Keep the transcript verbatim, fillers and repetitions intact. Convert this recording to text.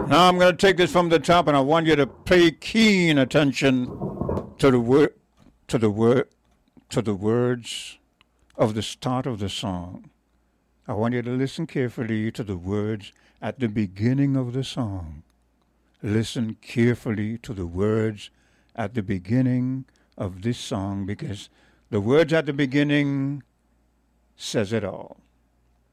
Now I'm going to take this from the top, and I want you to pay keen attention to the word, to the word, to the words of the start of the song. I want you to listen carefully to the words at the beginning of the song. Listen carefully to the words at the beginning of this song, because the words at the beginning says it all.